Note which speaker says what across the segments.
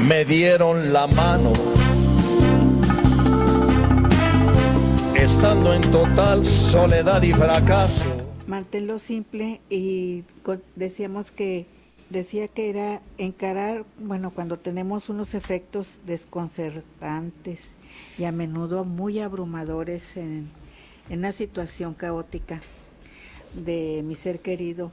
Speaker 1: me dieron la mano, estando en total soledad y fracaso.
Speaker 2: Manténlo simple y decía que era encarar, bueno, cuando tenemos unos efectos desconcertantes y a menudo muy abrumadores en una situación caótica de mi ser querido.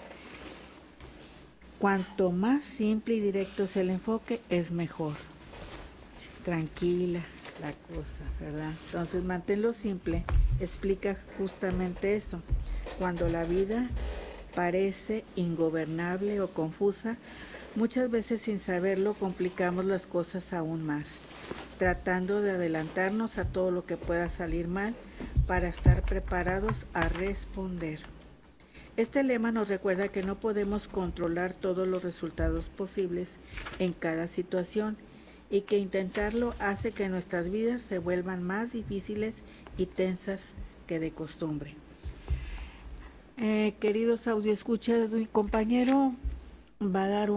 Speaker 2: Cuanto más simple y directo es el enfoque, es mejor. Tranquila la cosa, ¿verdad? Entonces, manténlo simple explica justamente eso. Cuando la vida parece ingobernable o confusa, muchas veces sin saberlo complicamos las cosas aún más, tratando de adelantarnos a todo lo que pueda salir mal para estar preparados a responder. Este lema nos recuerda que no podemos controlar todos los resultados posibles en cada situación y que intentarlo hace que nuestras vidas se vuelvan más difíciles y tensas que de costumbre. Queridos audioescuchas, mi compañero va a dar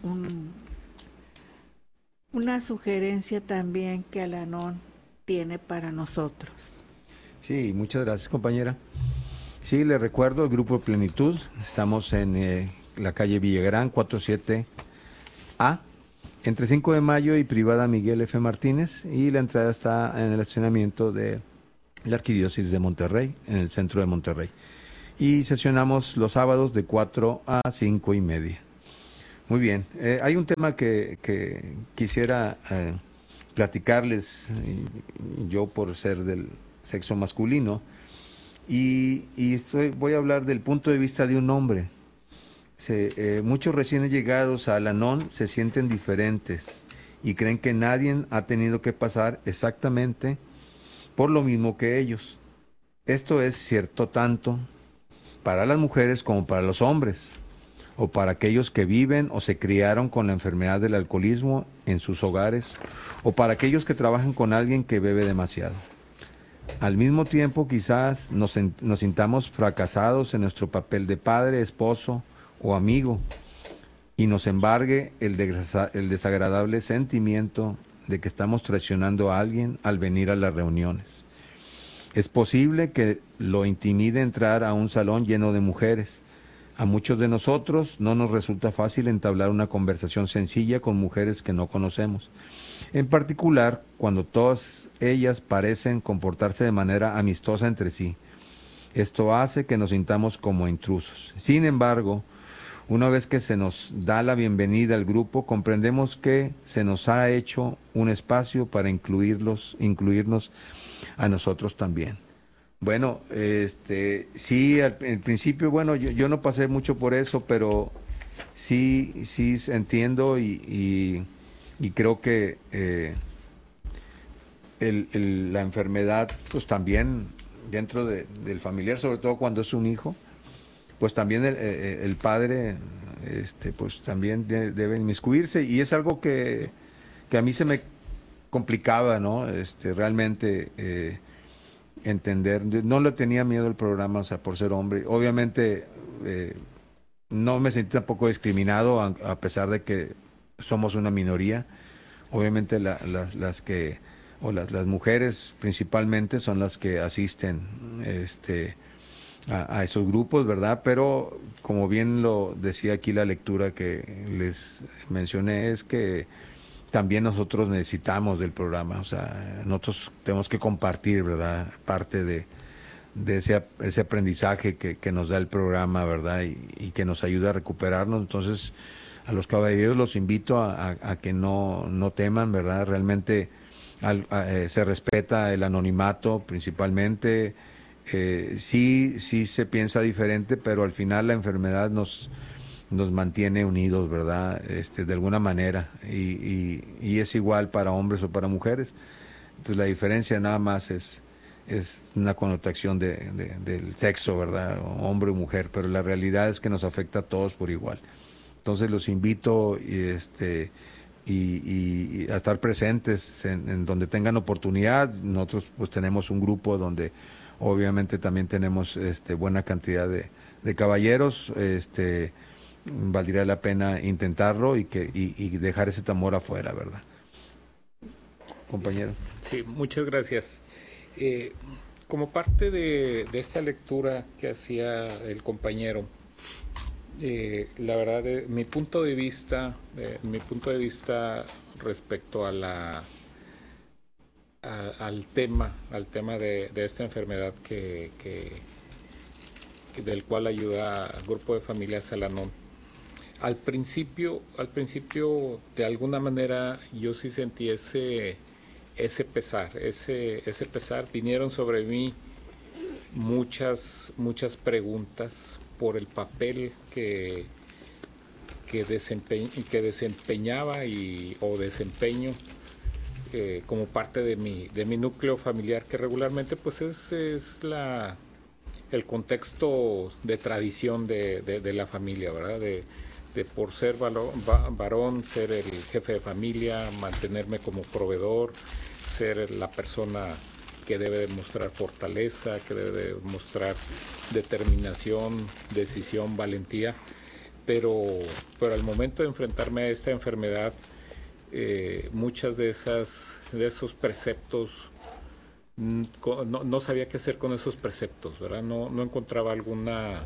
Speaker 2: una sugerencia también que Al-Anon tiene para nosotros.
Speaker 3: Sí, muchas gracias, compañera. Sí, le recuerdo el Grupo Plenitud. Estamos en la calle Villagrán, 47A, entre 5 de Mayo y Privada Miguel F. Martínez, y la entrada está en el estacionamiento de la Arquidiócesis de Monterrey, en el centro de Monterrey. Y sesionamos los sábados de 4 a 5:30. Muy bien, hay un tema que quisiera platicarles, yo por ser del sexo masculino, y voy a hablar del punto de vista de un hombre. Muchos recién llegados a Al-Anon se sienten diferentes y creen que nadie ha tenido que pasar exactamente por lo mismo que ellos. Esto es cierto tanto para las mujeres como para los hombres, o para aquellos que viven o se criaron con la enfermedad del alcoholismo en sus hogares, o para aquellos que trabajan con alguien que bebe demasiado. Al mismo tiempo, quizás nos sintamos fracasados en nuestro papel de padre, esposo o amigo, y nos embargue el desagradable sentimiento de que estamos traicionando a alguien al venir a las reuniones. Es posible que lo intimide entrar a un salón lleno de mujeres. A muchos de nosotros no nos resulta fácil entablar una conversación sencilla con mujeres que no conocemos. En particular, cuando todas ellas parecen comportarse de manera amistosa entre sí. Esto hace que nos sintamos como intrusos. Sin embargo, una vez que se nos da la bienvenida al grupo, comprendemos que se nos ha hecho un espacio para incluirnos a nosotros también. Bueno, sí, al principio, bueno, yo no pasé mucho por eso, pero sí entiendo y creo que la enfermedad, pues también dentro del familiar, sobre todo cuando es un hijo, pues también el padre, pues también debe inmiscuirse, y es algo que a mí se me complicaba, ¿no? Realmente entender. No le tenía miedo al programa, o sea, por ser hombre. Obviamente no me sentí tampoco discriminado, a pesar de que somos una minoría. Obviamente las mujeres principalmente son las que asisten a esos grupos, ¿verdad? Pero como bien lo decía aquí la lectura que les mencioné, es que también nosotros necesitamos del programa, o sea, nosotros tenemos que compartir, ¿verdad? Parte de ese aprendizaje que nos da el programa, ¿verdad? Y que nos ayuda a recuperarnos. Entonces, a los caballeros los invito a que no teman, ¿verdad? Realmente se respeta el anonimato principalmente. Sí se piensa diferente, pero al final la enfermedad nos mantiene unidos, ¿verdad? De alguna manera, y es igual para hombres o para mujeres. Pues la diferencia nada más es una connotación del sexo, ¿verdad? Hombre o mujer, pero la realidad es que nos afecta a todos por igual. Entonces los invito y a estar presentes en donde tengan oportunidad. Nosotros pues tenemos un grupo donde obviamente también tenemos buena cantidad de caballeros, valdría la pena intentarlo y dejar ese temor afuera, ¿verdad? Compañero.
Speaker 4: Sí, muchas gracias. Como parte de esta lectura que hacía el compañero, la verdad, mi punto de vista respecto a al tema de esta enfermedad del cual ayuda al grupo de familias Al-Anon. Al principio, de alguna manera, yo sí sentí ese pesar, vinieron sobre mí muchas preguntas por el papel que desempeñaba o desempeño como parte de mi núcleo familiar, que regularmente pues es el contexto de tradición de la familia, ¿verdad? De por ser varón, ser el jefe de familia, mantenerme como proveedor, ser la persona que debe demostrar fortaleza, que debe demostrar determinación, decisión, valentía, pero al momento de enfrentarme a esta enfermedad, muchas de esos preceptos, no sabía qué hacer con esos preceptos, ¿verdad? No encontraba alguna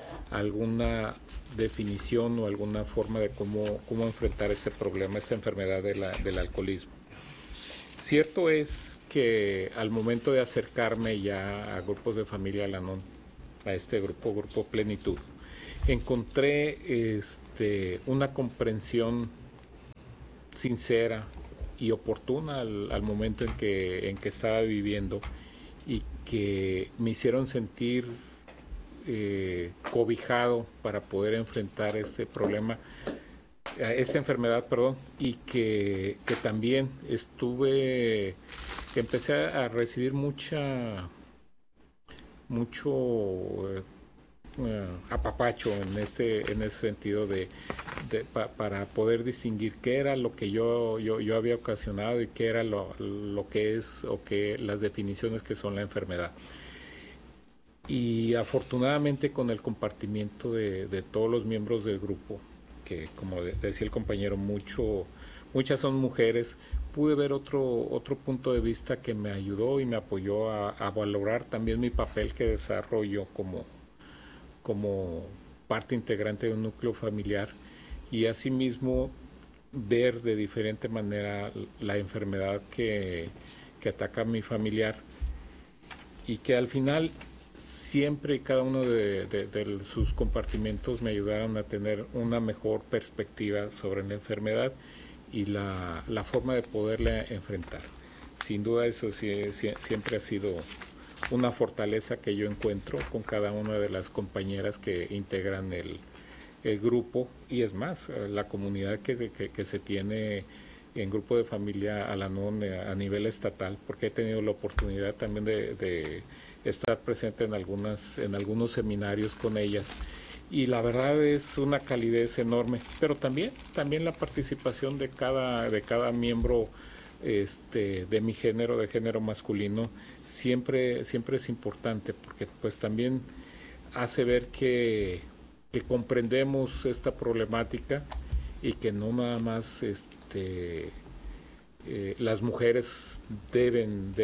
Speaker 4: definición o alguna forma de cómo enfrentar este problema, esta enfermedad del alcoholismo. Cierto es que al momento de acercarme ya a grupos de familia Al-Anon, a este grupo Plenitud, encontré una comprensión sincera y oportuna al momento en que estaba viviendo, y que me hicieron sentir cobijado para poder enfrentar este problema, esta enfermedad, perdón, y que también empecé a recibir mucho apapacho en ese sentido para poder distinguir qué era lo que yo había ocasionado y qué era lo que es, o qué las definiciones que son la enfermedad. Y afortunadamente, con el compartimiento de todos los miembros del grupo, que como decía el compañero, muchas son mujeres, pude ver otro punto de vista que me ayudó y me apoyó a valorar también mi papel que desarrollo como parte integrante de un núcleo familiar, y asimismo ver de diferente manera la enfermedad que ataca a mi familiar, y que al final siempre y cada uno de sus compartimentos me ayudaron a tener una mejor perspectiva sobre la enfermedad y la forma de poderla enfrentar. Sin duda eso siempre ha sido una fortaleza que yo encuentro con cada una de las compañeras que integran el grupo, y es más, la comunidad que se tiene en grupo de familia Al-Anon a nivel estatal, porque he tenido la oportunidad también de estar presente en algunos seminarios con ellas, y la verdad es una calidez enorme, pero también la participación de cada miembro de mi género, de género masculino, siempre es importante, porque pues también hace ver que comprendemos esta problemática, y que no nada más las mujeres deben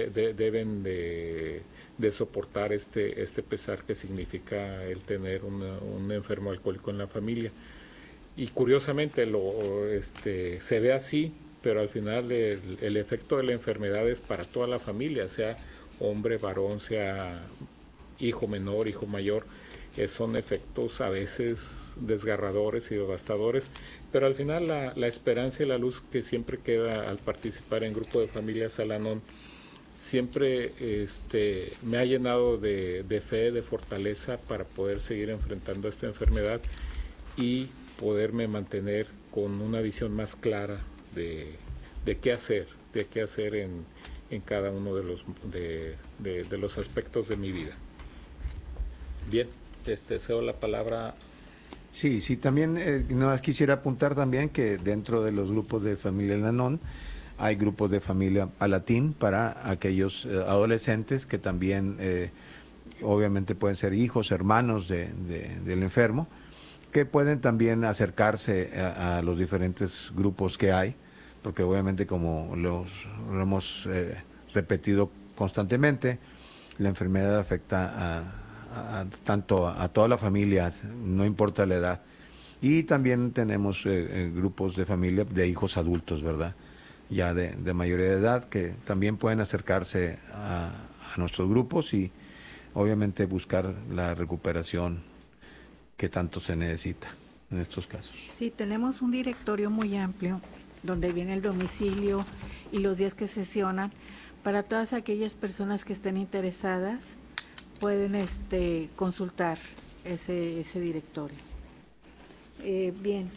Speaker 4: de soportar este pesar que significa el tener un enfermo alcohólico en la familia. Y curiosamente se ve así, pero al final el efecto de la enfermedad es para toda la familia, sea hombre, varón, sea hijo menor, hijo mayor. Son efectos a veces desgarradores y devastadores, pero al final la esperanza y la luz que siempre queda al participar en grupo de familias Al-Anon siempre me ha llenado de fe, de fortaleza para poder seguir enfrentando esta enfermedad y poderme mantener con una visión más clara de qué hacer en cada uno de los aspectos de mi vida. Bien, cedo la palabra.
Speaker 3: Sí, también no quisiera apuntar también que dentro de los grupos de familia Al-Anon hay grupos de familia Alatín para aquellos adolescentes que también obviamente pueden ser hijos, hermanos del enfermo, que pueden también acercarse a los diferentes grupos que hay, porque obviamente como lo hemos repetido constantemente, la enfermedad afecta tanto a toda la familia, no importa la edad. Y también tenemos grupos de familia de hijos adultos, ¿verdad? Ya de mayoría de edad, que también pueden acercarse a nuestros grupos y obviamente buscar la recuperación que tanto se necesita en estos casos.
Speaker 2: Sí, tenemos un directorio muy amplio donde viene el domicilio y los días que sesionan. Para todas aquellas personas que estén interesadas, pueden consultar ese directorio. Bien,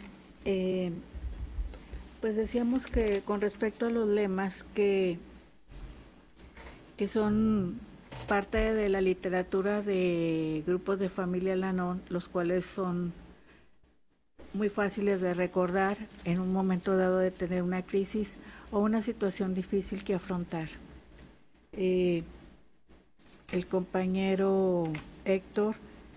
Speaker 2: pues decíamos que con respecto a los lemas que son parte de la literatura de grupos de familia Lanón, los cuales son muy fáciles de recordar en un momento dado de tener una crisis o una situación difícil que afrontar. El compañero Héctor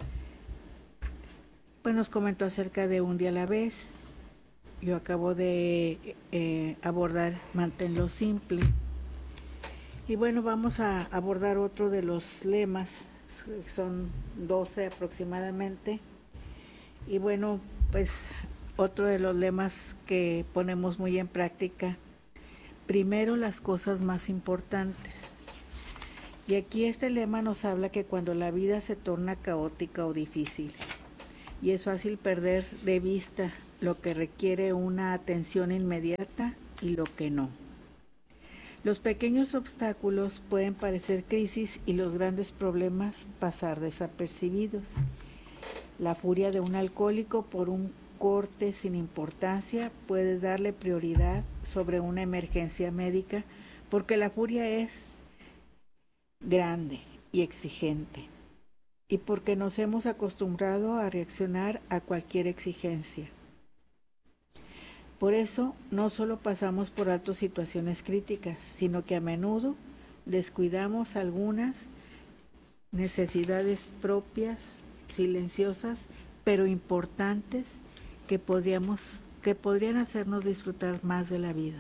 Speaker 2: pues nos comentó acerca de un día a la vez. Yo acabo de abordar manténlo simple. Y bueno, vamos a abordar otro de los lemas, son 12 aproximadamente. Y bueno, pues otro de los lemas que ponemos muy en práctica, primero las cosas más importantes. Y aquí este lema nos habla que cuando la vida se torna caótica o difícil, y es fácil perder de vista lo que requiere una atención inmediata y lo que no. Los pequeños obstáculos pueden parecer crisis y los grandes problemas pasar desapercibidos. La furia de un alcohólico por un corte sin importancia puede darle prioridad sobre una emergencia médica porque la furia es grande y exigente y porque nos hemos acostumbrado a reaccionar a cualquier exigencia. Por eso, no solo pasamos por alto situaciones críticas, sino que a menudo descuidamos algunas necesidades propias, silenciosas, pero importantes, que podrían hacernos disfrutar más de la vida.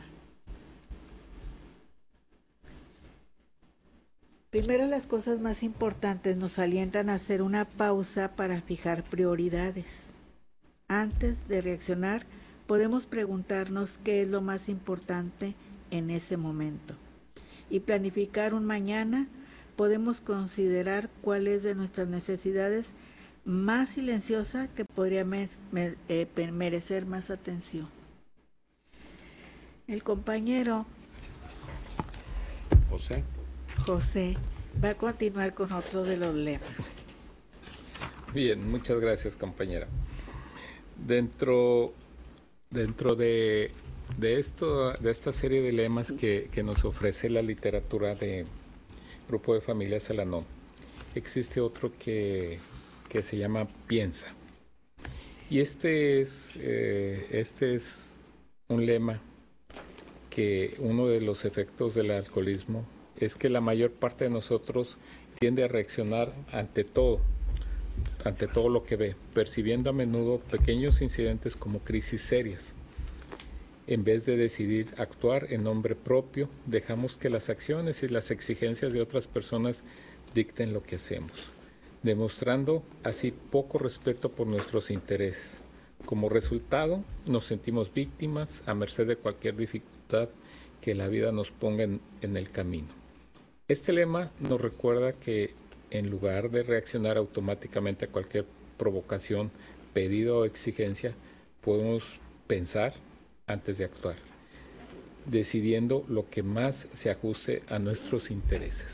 Speaker 2: Primero, las cosas más importantes nos alientan a hacer una pausa para fijar prioridades. Antes de reaccionar, podemos preguntarnos qué es lo más importante en ese momento. Y planificar un mañana, podemos considerar cuál es de nuestras necesidades más silenciosa que podría merecer más atención. El compañero José va a continuar con otro de los lemas.
Speaker 4: Bien, muchas gracias, compañera. Dentro de esta serie de lemas que nos ofrece la literatura de Grupo de Familias Alanón, existe otro que se llama Piensa. Y este es un lema que uno de los efectos del alcoholismo es que la mayor parte de nosotros tiende a reaccionar ante todo lo que ve, percibiendo a menudo pequeños incidentes como crisis serias. En vez de decidir actuar en nombre propio, dejamos que las acciones y las exigencias de otras personas dicten lo que hacemos, demostrando así poco respeto por nuestros intereses. Como resultado, nos sentimos víctimas a merced de cualquier dificultad que la vida nos ponga en el camino. Este lema nos recuerda que en lugar de reaccionar automáticamente a cualquier provocación, pedido o exigencia, podemos pensar antes de actuar, decidiendo lo que más se ajuste a nuestros intereses.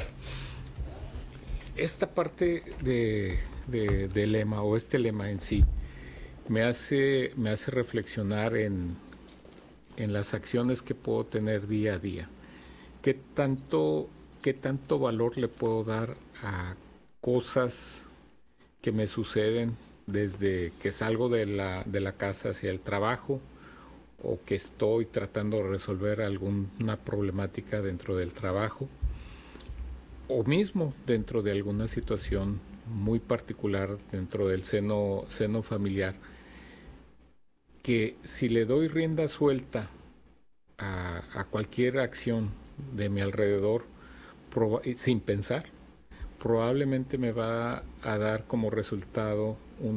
Speaker 4: Esta parte de lema, o este lema en sí, me hace reflexionar en las acciones que puedo tener día a día. ¿Qué tanto valor le puedo dar a cosas que me suceden desde que salgo de la casa hacia el trabajo, o que estoy tratando de resolver alguna problemática dentro del trabajo, o mismo dentro de alguna situación muy particular dentro del seno familiar, que si le doy rienda suelta a cualquier acción de mi alrededor sin pensar, probablemente me va a dar como resultado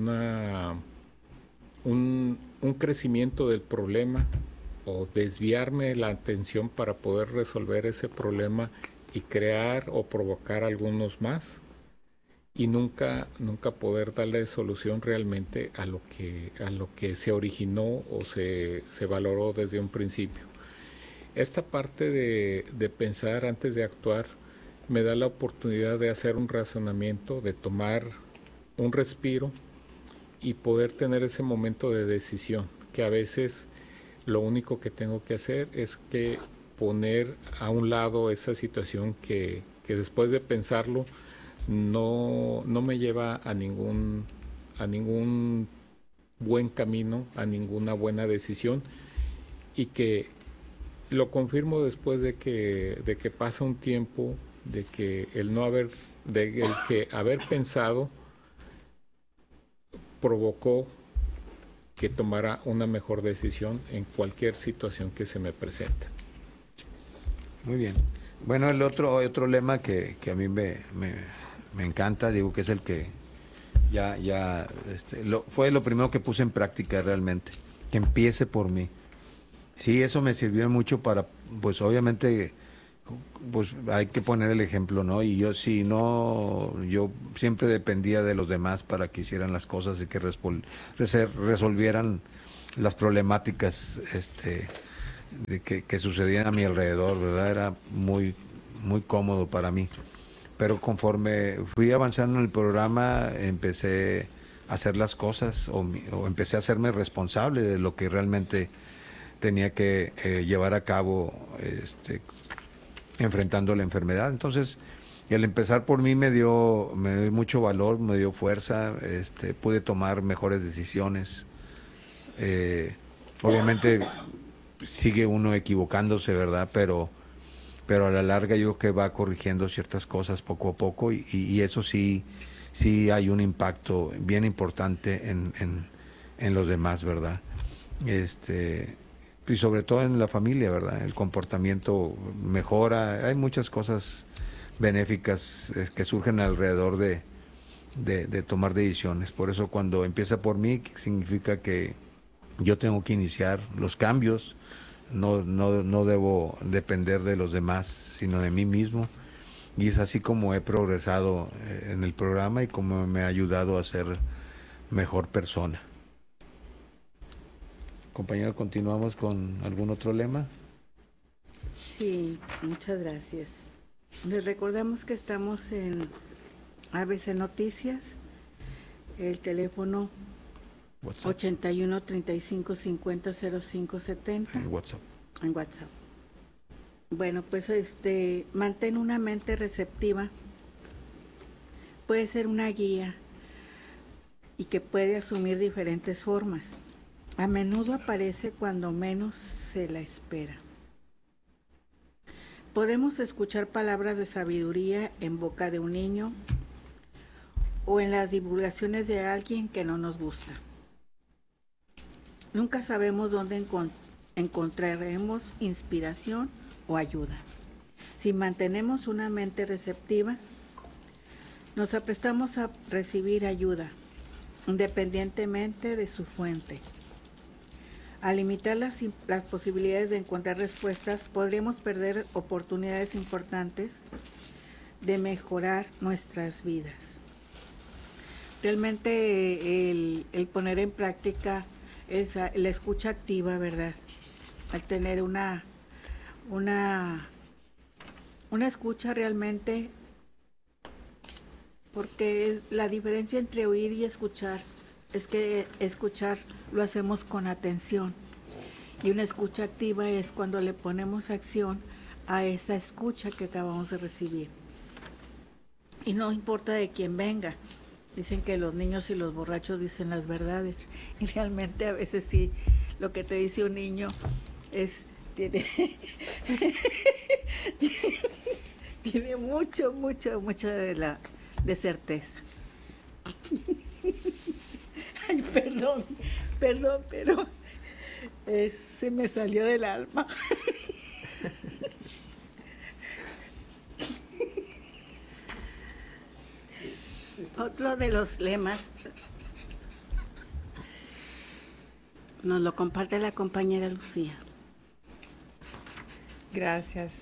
Speaker 4: un crecimiento del problema o desviarme la atención para poder resolver ese problema y crear o provocar algunos más, y nunca poder darle solución realmente a lo que se originó o se valoró desde un principio. Esta parte de pensar antes de actuar me da la oportunidad de hacer un razonamiento, de tomar un respiro y poder tener ese momento de decisión, que a veces lo único que tengo que hacer es que poner a un lado esa situación que después de pensarlo no me lleva a ningún buen camino, a ninguna buena decisión, y que lo confirmo después de que pasa un tiempo, de que el que haber pensado provocó que tomara una mejor decisión en cualquier situación que se me presenta.
Speaker 3: Muy bien. Bueno, el otro lema que a mí me encanta, digo que es el que fue lo primero que puse en práctica realmente, que empiece por mí. Sí, eso me sirvió mucho para, pues obviamente, pues hay que poner el ejemplo, ¿no? Y yo yo siempre dependía de los demás para que hicieran las cosas y que resolvieran las problemáticas que sucedían a mi alrededor, ¿verdad? Era muy, muy cómodo para mí. Pero conforme fui avanzando en el programa, empecé a hacer las cosas o empecé a hacerme responsable de lo que realmente tenía que llevar a cabo enfrentando la enfermedad. Entonces, el empezar por mí me dio mucho valor, me dio fuerza, pude tomar mejores decisiones. Obviamente sigue uno equivocándose, ¿verdad? Pero a la larga yo creo que va corrigiendo ciertas cosas poco a poco y eso sí hay un impacto bien importante en los demás, ¿verdad? Y sobre todo en la familia, ¿verdad? El comportamiento mejora, hay muchas cosas benéficas que surgen alrededor de tomar decisiones. Por eso cuando empieza por mí, significa que yo tengo que iniciar los cambios, no debo depender de los demás, sino de mí mismo. Y es así como he progresado en el programa y como me ha ayudado a ser mejor persona. Compañero, ¿continuamos con algún otro lema?
Speaker 2: Sí, muchas gracias. Les recordamos que estamos en ABC Noticias, el teléfono WhatsApp. 81 35 50 05 70.
Speaker 3: En WhatsApp.
Speaker 2: En WhatsApp. Bueno, pues mantén una mente receptiva. Puede ser una guía y que puede asumir diferentes formas. A menudo aparece cuando menos se la espera. Podemos escuchar palabras de sabiduría en boca de un niño o en las divulgaciones de alguien que no nos gusta. Nunca sabemos dónde encontraremos inspiración o ayuda. Si mantenemos una mente receptiva, nos aprestamos a recibir ayuda, independientemente de su fuente. Al limitar las posibilidades de encontrar respuestas, podríamos perder oportunidades importantes de mejorar nuestras vidas. Realmente el poner en práctica la escucha activa, ¿verdad? Al tener una escucha realmente, porque la diferencia entre oír y escuchar es que escuchar lo hacemos con atención y una escucha activa es cuando le ponemos acción a esa escucha que acabamos de recibir. Y no importa de quién venga. Dicen que los niños y los borrachos dicen las verdades y realmente a veces sí, lo que te dice un niño tiene mucha de certeza. Ay, perdón, pero Se me salió del alma. Otro de los lemas nos lo comparte la compañera Lucía.
Speaker 5: Gracias.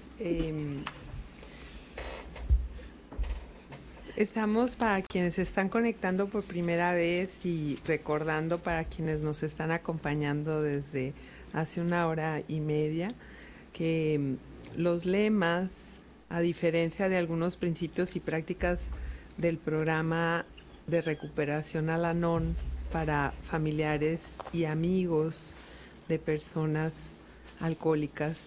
Speaker 5: Estamos, para quienes se están conectando por primera vez y recordando para quienes nos están acompañando desde hace 1 hora y media, que los lemas, a diferencia de algunos principios y prácticas del programa de recuperación Al-Anon para familiares y amigos de personas alcohólicas,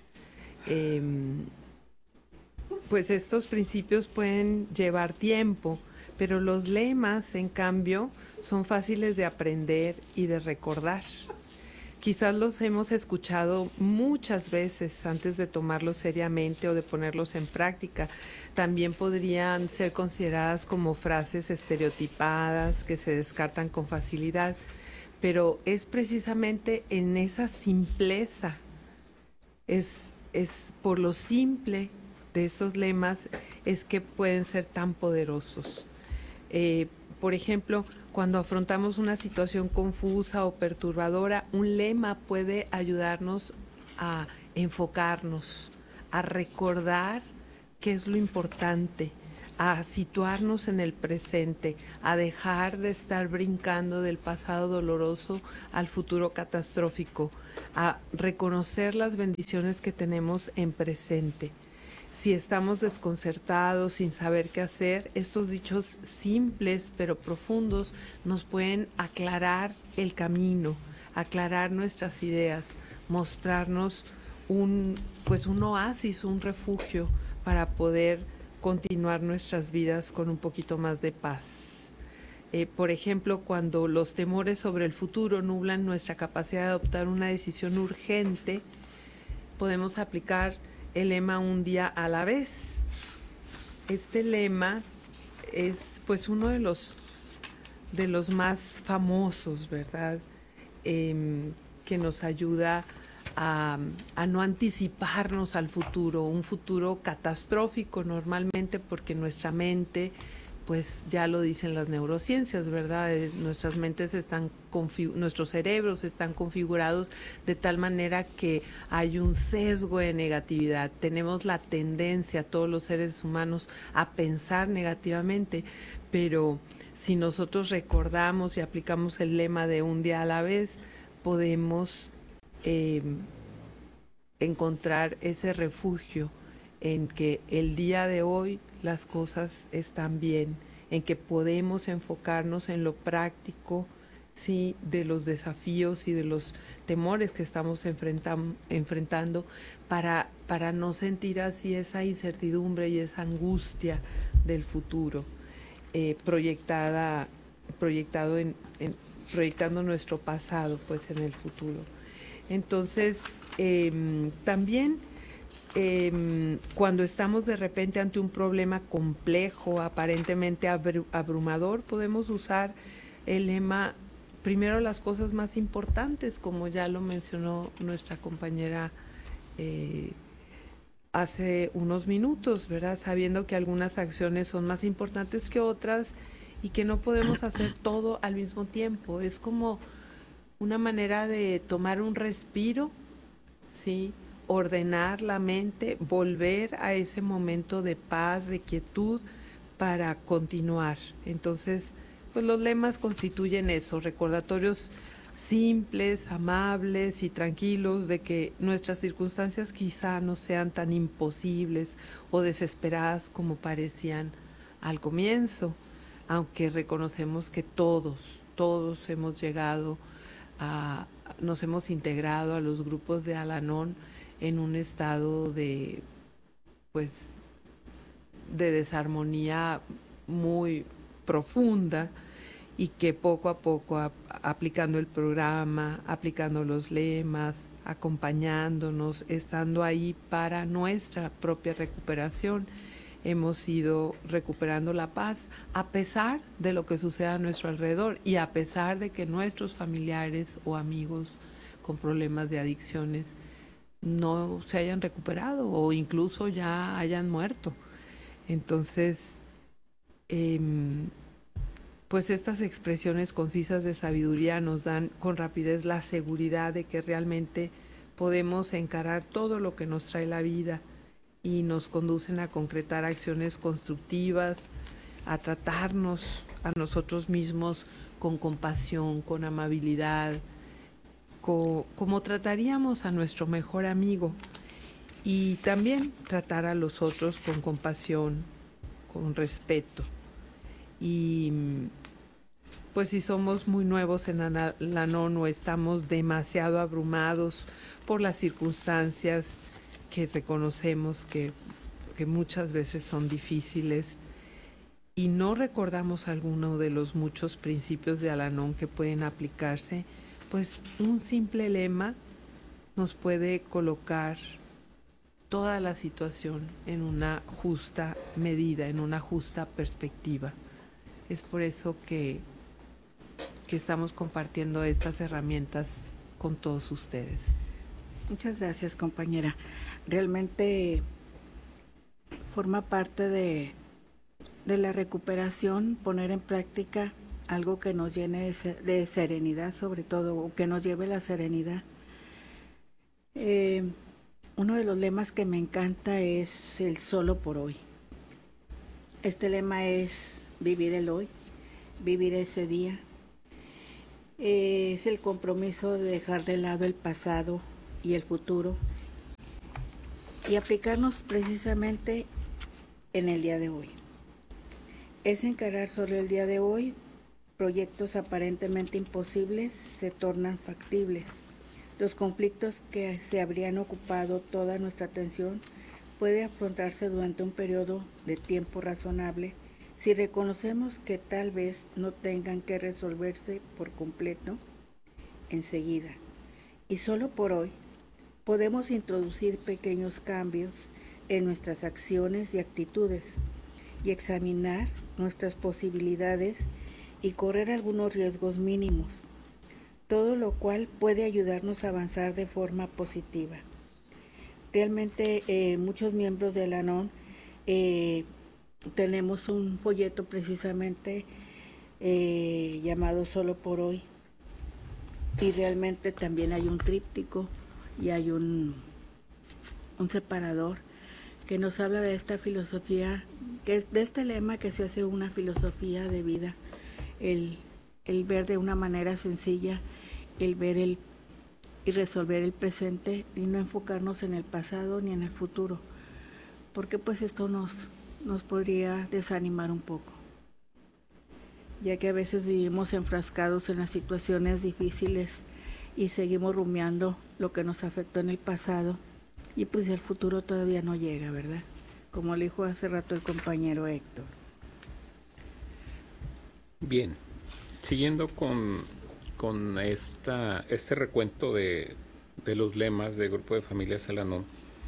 Speaker 5: pues estos principios pueden llevar tiempo, pero los lemas, en cambio, son fáciles de aprender y de recordar. Quizás los hemos escuchado muchas veces antes de tomarlos seriamente o de ponerlos en práctica. También podrían ser consideradas como frases estereotipadas que se descartan con facilidad, pero es precisamente en esa simpleza, es por lo simple de esos lemas es que pueden ser tan poderosos. Por ejemplo, cuando afrontamos una situación confusa o perturbadora, un lema puede ayudarnos a enfocarnos, a recordar qué es lo importante, a situarnos en el presente, a dejar de estar brincando del pasado doloroso al futuro catastrófico, a reconocer las bendiciones que tenemos en presente. Si estamos desconcertados, sin saber qué hacer, estos dichos simples pero profundos nos pueden aclarar el camino, aclarar nuestras ideas, mostrarnos un oasis, un refugio para poder continuar nuestras vidas con un poquito más de paz. Por ejemplo, cuando los temores sobre el futuro nublan nuestra capacidad de adoptar una decisión urgente, podemos aplicar el lema un día a la vez. Este lema es pues uno de los más famosos, ¿verdad? Que nos ayuda a no anticiparnos al futuro, un futuro catastrófico normalmente, porque nuestra mente, pues ya lo dicen las neurociencias, ¿verdad? Nuestras mentes nuestros cerebros están configurados de tal manera que hay un sesgo de negatividad. Tenemos la tendencia, todos los seres humanos, a pensar negativamente, pero si nosotros recordamos y aplicamos el lema de un día a la vez, podemos encontrar ese refugio en que el día de hoy las cosas están bien, en que podemos enfocarnos en lo práctico, sí, de los desafíos y de los temores que estamos enfrentando para no sentir así esa incertidumbre y esa angustia del futuro, proyectando nuestro pasado pues en el futuro. Entonces, también cuando estamos de repente ante un problema complejo, aparentemente abrumador, podemos usar el lema, primero las cosas más importantes, como ya lo mencionó nuestra compañera hace unos minutos, ¿verdad? Sabiendo que algunas acciones son más importantes que otras y que no podemos hacer todo al mismo tiempo. Es como una manera de tomar un respiro, ¿sí? Ordenar la mente, volver a ese momento de paz, de quietud para continuar. Entonces, pues los lemas constituyen eso, recordatorios simples, amables y tranquilos de que nuestras circunstancias quizá no sean tan imposibles o desesperadas como parecían al comienzo, aunque reconocemos que todos hemos llegado nos hemos integrado a los grupos de Al-Anon en un estado de desarmonía muy profunda, y que poco a poco, aplicando el programa, aplicando los lemas, acompañándonos, estando ahí para nuestra propia recuperación, hemos ido recuperando la paz a pesar de lo que suceda a nuestro alrededor y a pesar de que nuestros familiares o amigos con problemas de adicciones no se hayan recuperado o incluso ya hayan muerto. Entonces, pues estas expresiones concisas de sabiduría nos dan con rapidez la seguridad de que realmente podemos encarar todo lo que nos trae la vida y nos conducen a concretar acciones constructivas, a tratarnos a nosotros mismos con compasión, con amabilidad, como trataríamos a nuestro mejor amigo, y también tratar a los otros con compasión, con respeto. Y pues si somos muy nuevos en Al-Anon o estamos demasiado abrumados por las circunstancias que reconocemos que muchas veces son difíciles y no recordamos alguno de los muchos principios de Al-Anon que pueden aplicarse, pues un simple lema nos puede colocar toda la situación en una justa medida, en una justa perspectiva. Es por eso que estamos compartiendo estas herramientas con todos ustedes.
Speaker 2: Muchas gracias, compañera. Realmente forma parte de la recuperación poner en práctica algo que nos llene de serenidad, sobre todo, o que nos lleve la serenidad. Uno de los lemas que me encanta es el solo por hoy. Este lema es vivir el hoy, vivir ese día. Es el compromiso de dejar de lado el pasado y el futuro y aplicarnos precisamente en el día de hoy. Es encarar sobre el día de hoy. Proyectos aparentemente imposibles se tornan factibles. Los conflictos que se habrían ocupado toda nuestra atención puede afrontarse durante un periodo de tiempo razonable si reconocemos que tal vez no tengan que resolverse por completo enseguida. Y solo por hoy podemos introducir pequeños cambios en nuestras acciones y actitudes y examinar nuestras posibilidades y correr algunos riesgos mínimos, todo lo cual puede ayudarnos a avanzar de forma positiva. Realmente muchos miembros de Al-Anon tenemos un folleto precisamente llamado Solo por Hoy, y realmente también hay un tríptico y hay un separador que nos habla de esta filosofía, que es de este lema que se hace una filosofía de vida, el ver de una manera sencilla, el ver y resolver el presente y no enfocarnos en el pasado ni en el futuro, porque pues esto nos podría desanimar un poco, ya que a veces vivimos enfrascados en las situaciones difíciles y seguimos rumiando lo que nos afectó en el pasado y pues el futuro todavía no llega, ¿verdad? Como le dijo hace rato el compañero Héctor.
Speaker 4: Bien, siguiendo con este recuento de los lemas del Grupo de Familias Al-Anon,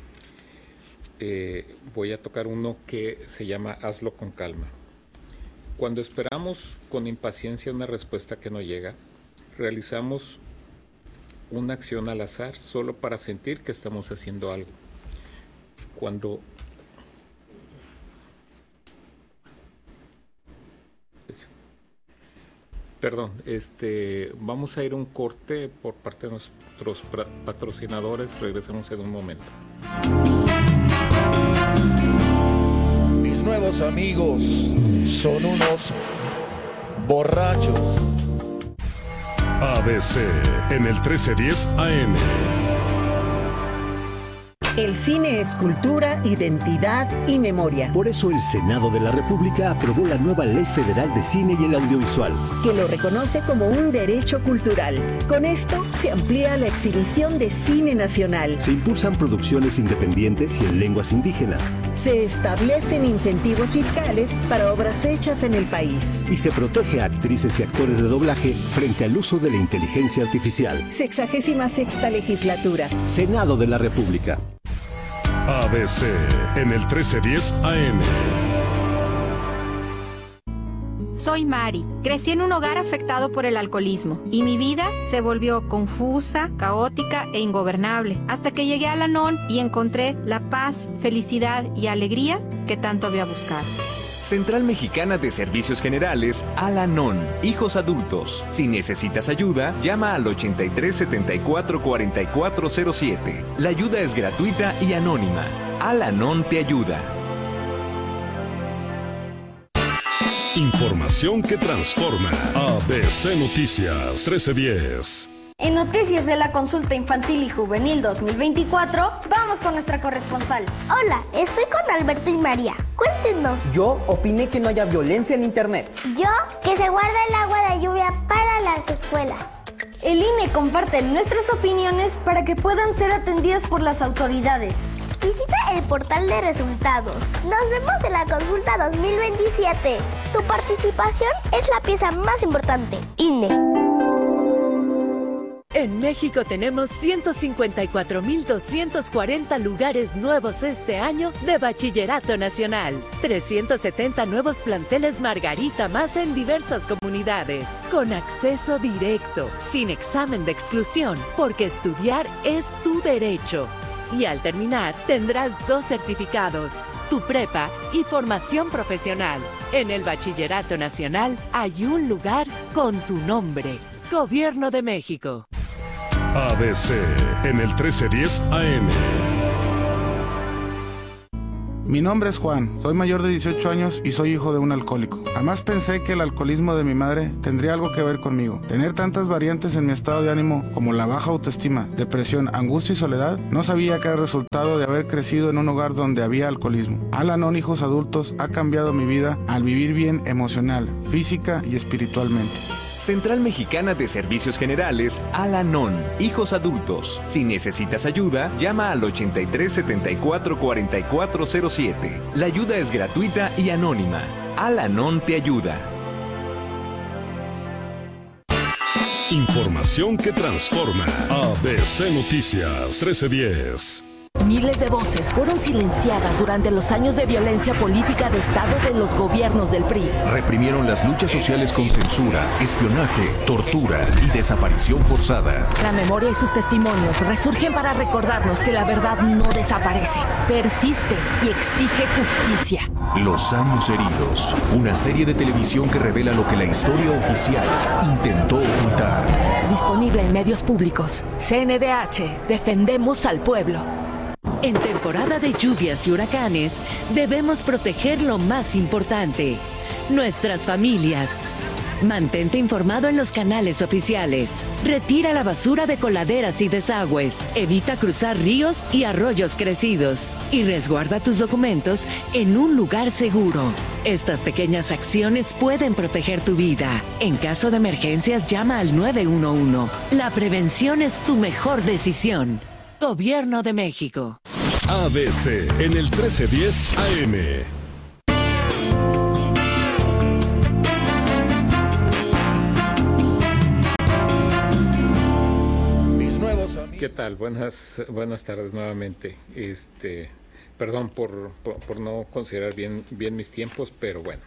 Speaker 4: voy a tocar uno que se llama Hazlo con calma. Cuando esperamos con impaciencia una respuesta que no llega, realizamos una acción al azar solo para sentir que estamos haciendo algo. Vamos a ir a un corte por parte de nuestros patrocinadores. Regresamos en un momento.
Speaker 1: Mis nuevos amigos son unos borrachos.
Speaker 6: ABC en el 1310 AM.
Speaker 7: El cine es cultura, identidad y memoria.
Speaker 8: Por eso el Senado de la República aprobó la nueva Ley Federal de Cine y el Audiovisual,
Speaker 7: que lo reconoce como un derecho cultural. Con esto se amplía la exhibición de cine nacional.
Speaker 8: Se impulsan producciones independientes y en lenguas indígenas.
Speaker 7: Se establecen incentivos fiscales para obras hechas en el país.
Speaker 8: Y se protege a actrices y actores de doblaje frente al uso de la inteligencia artificial.
Speaker 7: 66ª legislatura.
Speaker 8: Senado de la República.
Speaker 6: ABC en el 1310 AM.
Speaker 9: Soy Mari. Crecí en un hogar afectado por el alcoholismo y mi vida se volvió confusa, caótica e ingobernable hasta que llegué a Al-Anon y encontré la paz, felicidad y alegría que tanto había buscado.
Speaker 10: Central Mexicana de Servicios Generales, Al-Anon, hijos adultos. Si necesitas ayuda, llama al 83 74 4407. La ayuda es gratuita y anónima. Al-Anon te ayuda.
Speaker 6: Información que transforma. ABC Noticias 1310.
Speaker 11: En Noticias de la Consulta Infantil y Juvenil 2024, vamos con nuestra corresponsal.
Speaker 12: Hola, estoy con Alberto y María. Cuéntenos.
Speaker 13: Yo opiné que no haya violencia en Internet.
Speaker 12: Yo, que se guarda el agua de lluvia para las escuelas.
Speaker 11: El INE comparte nuestras opiniones para que puedan ser atendidas por las autoridades.
Speaker 12: Visita el portal de resultados. Nos vemos en la consulta 2027. Tu participación es la pieza más importante. INE.
Speaker 14: En México tenemos 154,240 lugares nuevos este año de Bachillerato Nacional. 370 nuevos planteles Margarita más en diversas comunidades. Con acceso directo, sin examen de exclusión, porque estudiar es tu derecho. Y al terminar, tendrás 2 certificados, tu prepa y formación profesional. En el Bachillerato Nacional hay un lugar con tu nombre. Gobierno de México.
Speaker 6: ABC en el 1310 AM.
Speaker 15: Mi nombre es Juan, soy mayor de 18 años y soy hijo de un alcohólico. Jamás pensé que el alcoholismo de mi madre tendría algo que ver conmigo. Tener tantas variantes en mi estado de ánimo como la baja autoestima, depresión, angustia y soledad, no sabía que era resultado de haber crecido en un hogar donde había alcoholismo. Al-Anon Hijos Adultos ha cambiado mi vida al vivir bien emocional, física y espiritualmente.
Speaker 10: Central Mexicana de Servicios Generales, Al-Anon, hijos adultos. Si necesitas ayuda, llama al 83 74 4407. La ayuda es gratuita y anónima. Al-Anon te ayuda.
Speaker 6: Información que transforma. ABC Noticias 1310.
Speaker 7: Miles de voces fueron silenciadas durante los años de violencia política de Estado de los gobiernos del PRI.
Speaker 8: Reprimieron las luchas sociales con censura, espionaje, tortura y desaparición forzada.
Speaker 7: La memoria y sus testimonios resurgen para recordarnos que la verdad no desaparece, persiste y exige justicia.
Speaker 8: Los años heridos, una serie de televisión que revela lo que la historia oficial intentó ocultar.
Speaker 7: Disponible en medios públicos. CNDH, defendemos al pueblo.
Speaker 14: En temporada de lluvias y huracanes, debemos proteger lo más importante, nuestras familias. Mantente informado en los canales oficiales. Retira la basura de coladeras y desagües. Evita cruzar ríos y arroyos crecidos. Y resguarda tus documentos en un lugar seguro. Estas pequeñas acciones pueden proteger tu vida. En caso de emergencias, llama al 911. La prevención es tu mejor decisión. Gobierno de México.
Speaker 6: ABC en el 1310 AM.
Speaker 4: ¿Qué tal? Buenas tardes nuevamente. Perdón por no considerar bien mis tiempos, pero bueno,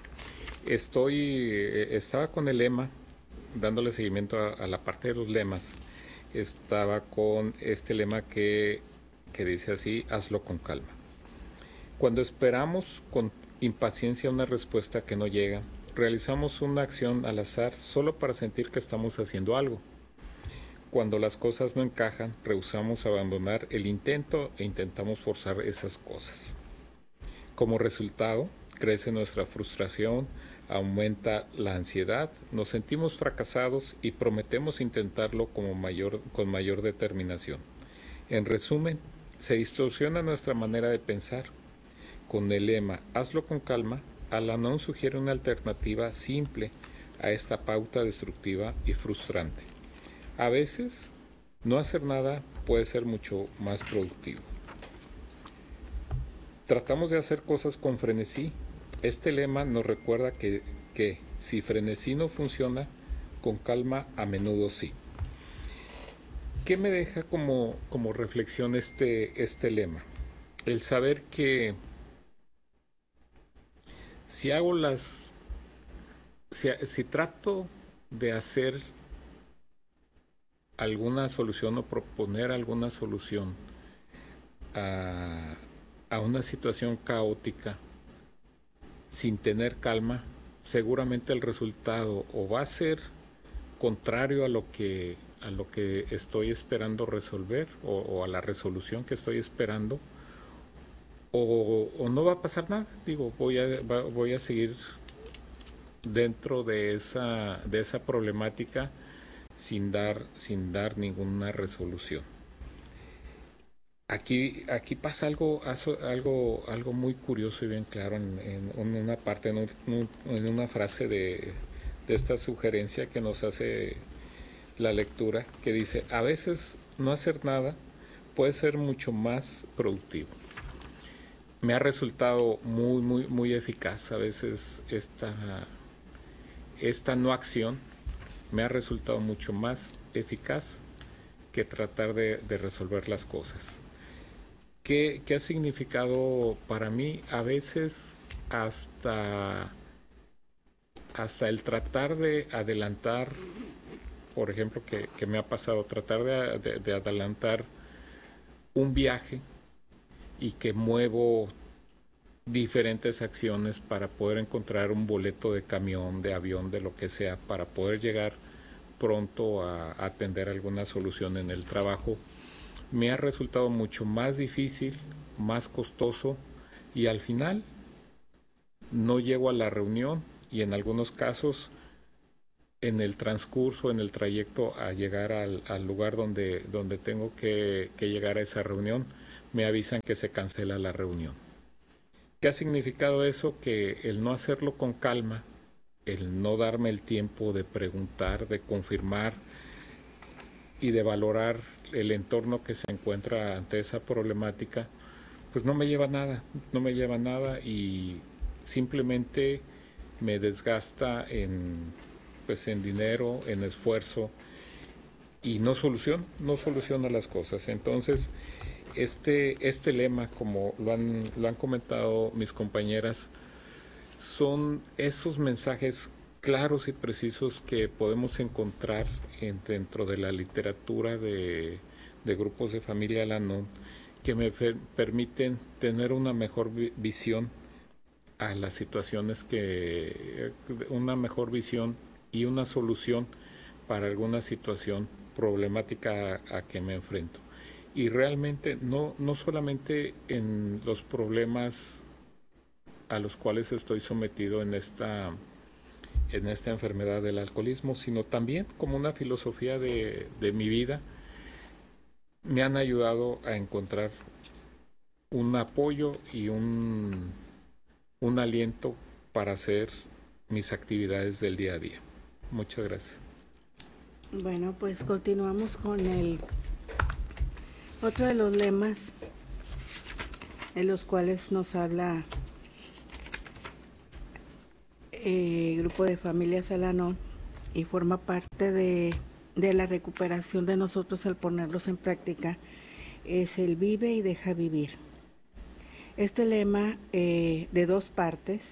Speaker 4: estaba con el lema, dándole seguimiento a la parte de los lemas. Estaba con este lema que dice así: hazlo con calma. Cuando esperamos con impaciencia una respuesta que no llega, realizamos una acción al azar solo para sentir que estamos haciendo algo. Cuando las cosas no encajan, rehusamos abandonar el intento e intentamos forzar esas cosas. Como resultado, crece nuestra frustración, aumenta la ansiedad, nos sentimos fracasados y prometemos intentarlo con mayor determinación. En resumen, se distorsiona nuestra manera de pensar. Con el lema hazlo con calma, Al-Anon sugiere una alternativa simple a esta pauta destructiva y frustrante. A veces, no hacer nada puede ser mucho más productivo. Tratamos de hacer cosas con frenesí. Este lema nos recuerda que si frenesí no funciona, con calma a menudo sí. ¿Qué me deja como reflexión este lema? El saber que si hago las si trato de hacer alguna solución o proponer alguna solución a una situación caótica sin tener calma, seguramente el resultado o va a ser contrario a lo que estoy esperando resolver o a la resolución que estoy esperando, o no va a pasar nada. Digo, voy a seguir dentro de esa problemática sin dar ninguna resolución. Aquí pasa algo muy curioso y bien claro en una parte, en una frase de esta sugerencia que nos hace la lectura, que dice: a veces no hacer nada puede ser mucho más productivo. Me ha resultado muy eficaz a veces esta no acción, me ha resultado mucho más eficaz que tratar de resolver las cosas. ¿Qué ha significado para mí? A veces hasta el tratar de adelantar, por ejemplo, que me ha pasado, tratar de adelantar un viaje y que muevo diferentes acciones para poder encontrar un boleto de camión, de avión, de lo que sea, para poder llegar pronto a atender alguna solución en el trabajo, me ha resultado mucho más difícil, más costoso, y al final no llego a la reunión, y en algunos casos en el transcurso, en el trayecto a llegar al lugar donde tengo que llegar a esa reunión, me avisan que se cancela la reunión. ¿Qué ha significado eso? Que el no hacerlo con calma, el no darme el tiempo de preguntar, de confirmar y de valorar el entorno que se encuentra ante esa problemática, pues no me lleva a nada y simplemente me desgasta en dinero, en esfuerzo, y no soluciona las cosas. Entonces, este lema, como lo han comentado mis compañeras, son esos mensajes claros y precisos que podemos encontrar dentro de la literatura de grupos de familia Al-Anon, que me permiten tener una mejor visión a las situaciones, una mejor visión y una solución para alguna situación problemática a que me enfrento. Y realmente no solamente en los problemas a los cuales estoy sometido en esta enfermedad del alcoholismo, sino también como una filosofía de mi vida, me han ayudado a encontrar un apoyo y un aliento para hacer mis actividades del día a día. Muchas gracias.
Speaker 2: Bueno, pues continuamos con otro de los lemas en los cuales nos habla Grupo de Familias Al-Anon, y forma parte de la recuperación de nosotros al ponerlos en práctica. Es el vive y deja vivir. Este lema de dos partes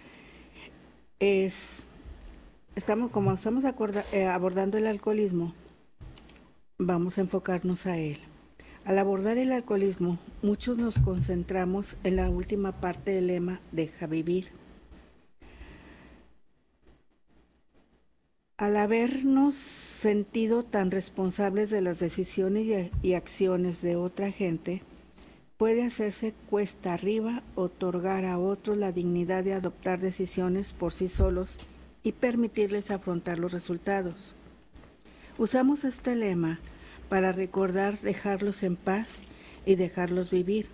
Speaker 2: estamos abordando el alcoholismo, vamos a enfocarnos a él. Al abordar el alcoholismo, muchos nos concentramos en la última parte del lema, deja vivir. Al habernos sentido tan responsables de las decisiones y acciones de otra gente, puede hacerse cuesta arriba otorgar a otros la dignidad de adoptar decisiones por sí solos y permitirles afrontar los resultados. Usamos este lema para recordar dejarlos en paz y dejarlos vivir.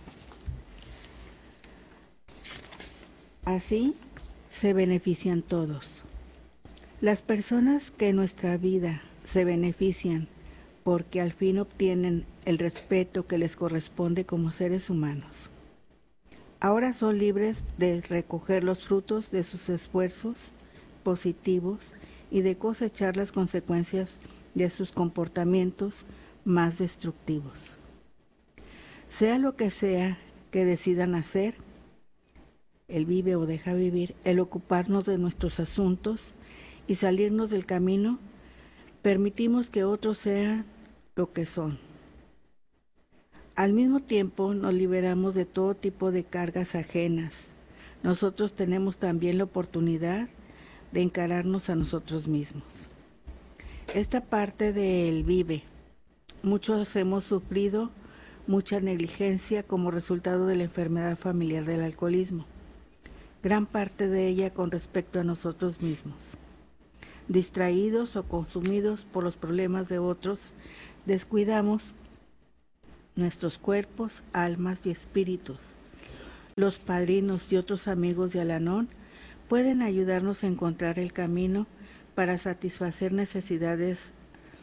Speaker 2: Así se benefician todos. Las personas que en nuestra vida se benefician porque al fin obtienen el respeto que les corresponde como seres humanos. Ahora son libres de recoger los frutos de sus esfuerzos positivos y de cosechar las consecuencias de sus comportamientos más destructivos. Sea lo que sea que decidan hacer, el vive o deja vivir, el ocuparnos de nuestros asuntos y salirnos del camino, permitimos que otros sean lo que son. Al mismo tiempo nos liberamos de todo tipo de cargas ajenas. Nosotros tenemos también la oportunidad de encararnos a nosotros mismos. Esta parte del vive, muchos hemos sufrido mucha negligencia como resultado de la enfermedad familiar del alcoholismo, gran parte de ella con respecto a nosotros mismos. Distraídos o consumidos por los problemas de otros, descuidamos nuestros cuerpos, almas y espíritus. Los padrinos y otros amigos de Al-Anon pueden ayudarnos a encontrar el camino para satisfacer necesidades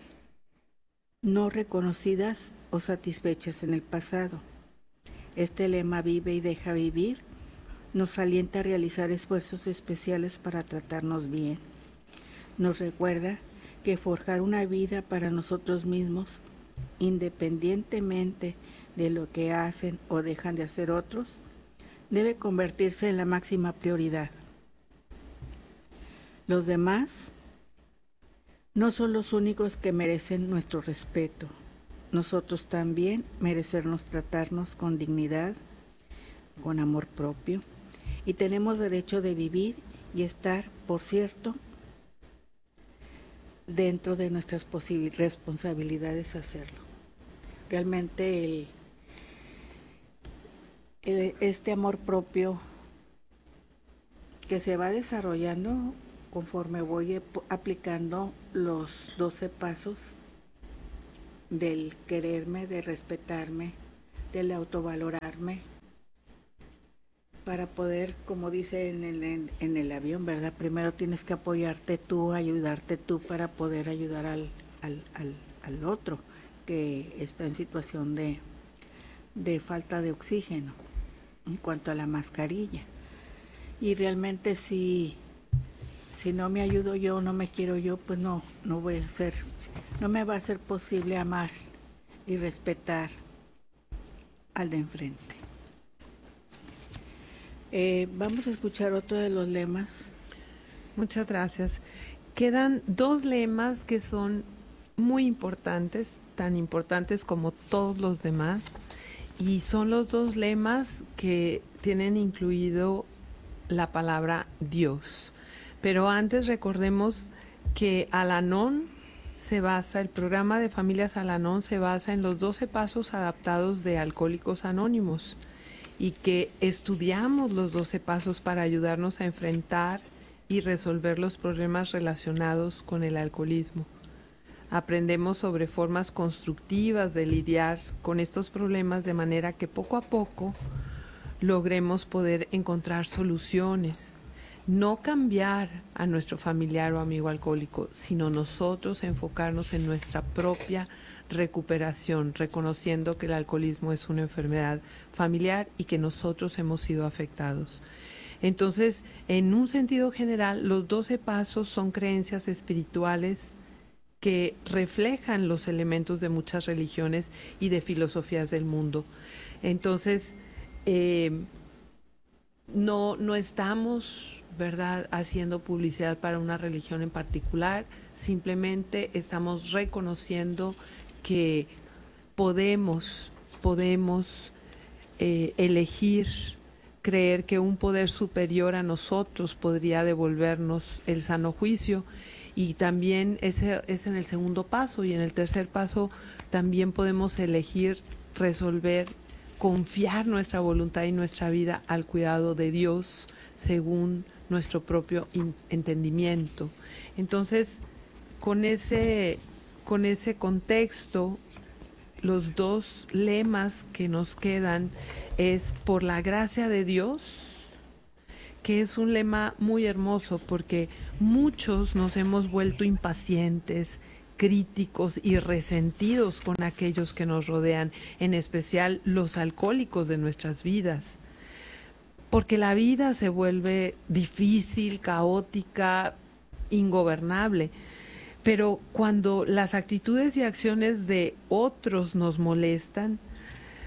Speaker 2: no reconocidas o satisfechas en el pasado. Este lema vive y deja vivir nos alienta a realizar esfuerzos especiales para tratarnos bien. Nos recuerda que forjar una vida para nosotros mismos, independientemente de lo que hacen o dejan de hacer otros, debe convertirse en la máxima prioridad. Los demás no son los únicos que merecen nuestro respeto. Nosotros también merecemos tratarnos con dignidad, con amor propio, y tenemos derecho de vivir y estar, por cierto, dentro de nuestras responsabilidades hacerlo. Realmente este amor propio que se va desarrollando conforme voy aplicando los 12 pasos del quererme, de respetarme, del autovalorarme, para poder, como dice en el avión, ¿verdad? Primero tienes que apoyarte tú, ayudarte tú para poder ayudar al otro que está en situación de falta de oxígeno, en cuanto a la mascarilla. Y realmente si no me ayudo yo, no me quiero yo, pues no me va a ser posible amar y respetar al de enfrente. Vamos a escuchar otro de los lemas.
Speaker 5: Muchas gracias. Quedan 2 lemas que son muy importantes, tan importantes como todos los demás, y son los 2 lemas que tienen incluido la palabra Dios. Pero antes recordemos que Al-Anon el programa de familias Al-Anon se basa en los 12 pasos adaptados de Alcohólicos Anónimos, y que estudiamos los 12 pasos para ayudarnos a enfrentar y resolver los problemas relacionados con el alcoholismo. Aprendemos sobre formas constructivas de lidiar con estos problemas de manera que poco a poco logremos poder encontrar soluciones. No cambiar a nuestro familiar o amigo alcohólico, sino nosotros enfocarnos en nuestra propia recuperación, reconociendo que el alcoholismo es una enfermedad familiar y que nosotros hemos sido afectados. Entonces, en un sentido general, los 12 pasos son creencias espirituales que reflejan los elementos de muchas religiones y de filosofías del mundo. Entonces, no estamos, ¿verdad?, haciendo publicidad para una religión en particular, simplemente estamos reconociendo que podemos elegir creer que un poder superior a nosotros podría devolvernos el sano juicio, y también ese es en el segundo paso, y en el tercer paso también podemos elegir resolver, confiar nuestra voluntad y nuestra vida al cuidado de Dios según nuestro propio entendimiento. Entonces, con ese contexto, los 2 lemas que nos quedan es por la gracia de Dios, que es un lema muy hermoso porque muchos nos hemos vuelto impacientes, críticos y resentidos con aquellos que nos rodean, en especial los alcohólicos de nuestras vidas. Porque la vida se vuelve difícil, caótica, ingobernable. Pero cuando las actitudes y acciones de otros nos molestan,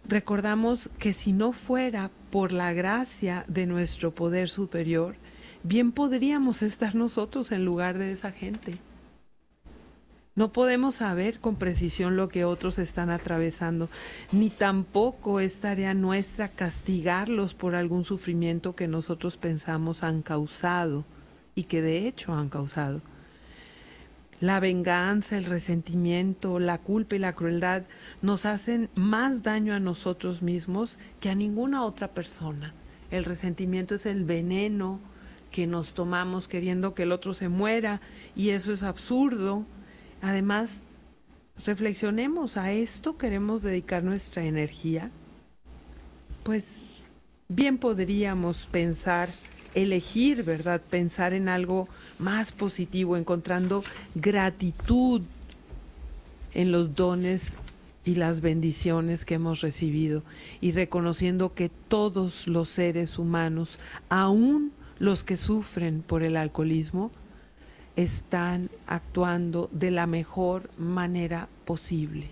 Speaker 5: recordamos que si no fuera por la gracia de nuestro poder superior, bien podríamos estar nosotros en lugar de esa gente. No podemos saber con precisión lo que otros están atravesando, ni tampoco es tarea nuestra castigarlos por algún sufrimiento que nosotros pensamos han causado y que de hecho han causado. La venganza, el resentimiento, la culpa y la crueldad nos hacen más daño a nosotros mismos que a ninguna otra persona. El resentimiento es el veneno que nos tomamos queriendo que el otro se muera, y eso es absurdo. Además, reflexionemos, ¿a esto queremos dedicar nuestra energía? Pues bien podríamos pensar, elegir, ¿verdad? Pensar en algo más positivo, encontrando gratitud en los dones y las bendiciones que hemos recibido, y reconociendo que todos los seres humanos, aún los que sufren por el alcoholismo, están actuando de la mejor manera posible.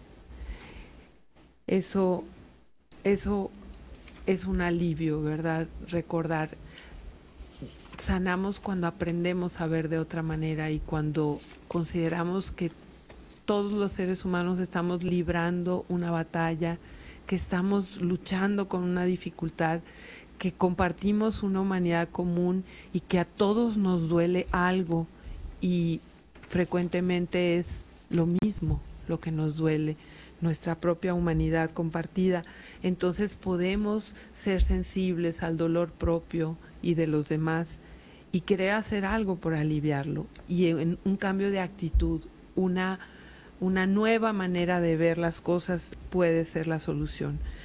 Speaker 5: Eso es un alivio, ¿verdad? Recordar, sanamos cuando aprendemos a ver de otra manera y cuando consideramos que todos los seres humanos estamos librando una batalla, que estamos luchando con una dificultad, que compartimos una humanidad común y que a todos nos duele algo, y frecuentemente es lo mismo lo que nos duele, nuestra propia humanidad compartida. Entonces podemos ser sensibles al dolor propio y de los demás y querer hacer algo por aliviarlo, y en un cambio de actitud, una nueva manera de ver las cosas puede ser la solución.